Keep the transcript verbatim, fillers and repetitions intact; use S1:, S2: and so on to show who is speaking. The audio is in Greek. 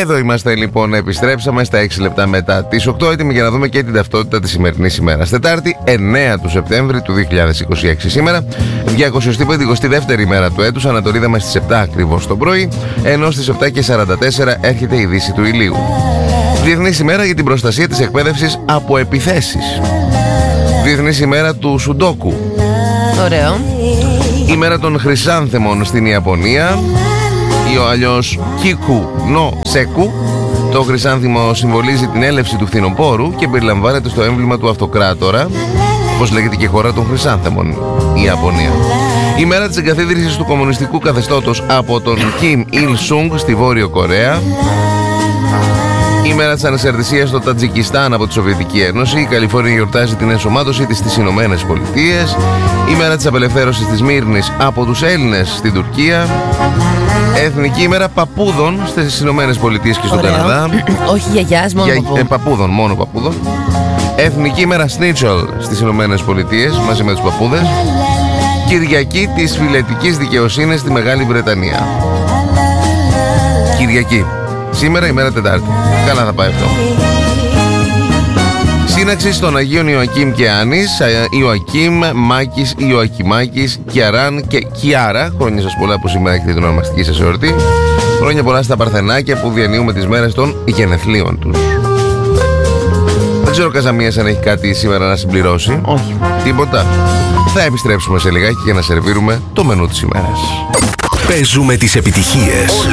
S1: Εδώ είμαστε λοιπόν, επιστρέψαμε στα έξι λεπτά μετά τις οκτώ, έτοιμοι για να δούμε και την ταυτότητα της σημερινής ημέρας. Τετάρτη, εννέα του Σεπτέμβρη του δύο χιλιάδες είκοσι έξι σήμερα, διακόσια πενηκοστή δεύτερη ημέρα του έτους, ανατολίδαμε στις επτά ακριβώς το πρωί, ενώ στις επτά και σαράντα τέσσερα έρχεται η δύση του ηλίου. Διεθνής ημέρα για την προστασία της εκπαίδευσης από επιθέσεις. Διεθνής ημέρα του Σουντόκου.
S2: Ωραίο.
S1: Ημέρα των χρυσάνθεμων στην Ιαπωνία, ή ο αλλιώς Κίκου νο Σέκου. Το χρυσάνθημο συμβολίζει την έλευση του φθινοπόρου και περιλαμβάνεται στο έμβλημα του αυτοκράτορα, όπως λέγεται και η χώρα των χρυσάνθεμων, η Ιαπωνία. Η μέρα της εγκαθίδρυσης του κομμουνιστικού καθεστώτος από τον Κιμ Ιλ Σουνγκ στη Βόρειο Κορέα. Η μέρα της ανεξαρτησίας στο Τατζικιστάν από τη Σοβιετική Ένωση. Η Καλιφόρνια γιορτάζει την ενσωμάτωσή της στις Ηνωμένες Πολιτείες. Η μέρα της απελευθέρωσης της Μύρνης από τους Έλληνες στην Τουρκία. Εθνική ημέρα παππούδων στις Ηνωμένες Πολιτείες και στον
S2: Ωραίο.
S1: Καναδά.
S2: Όχι γιαγιάς, μόνο
S1: Για,
S2: παππού.
S1: ε, παππούδων, μόνο παππούδων. Εθνική ημέρα Σνίτσελ στις Ηνωμένες Πολιτείες μαζί με τους παππούδες. Κυριακή της φυλετικής δικαιοσύνης στη Μεγάλη Βρετανία. Κυριακή. Σήμερα ημέρα Τετάρτη. Καλά θα πάει αυτό. Σύναξη των Αγίων Ιωακήμ και Άννης, Ιωακήμ, Μάκης, Ιωακημάκης, Κιαράν και Κιάρα. Χρόνια σας πολλά που σήμερα έχετε την ονομαστική σας εορτή. Χρόνια πολλά στα παρθενάκια που διανύουμε τις μέρες των γενεθλίων τους. Δεν ξέρω Καζαμίας αν έχει κάτι σήμερα να συμπληρώσει.
S2: Όχι.
S1: Τίποτα. Θα επιστρέψουμε σε λιγάκι για να σερβίρουμε το μενού της ημέρας.
S3: Παίζουμε τις επιτυχίες.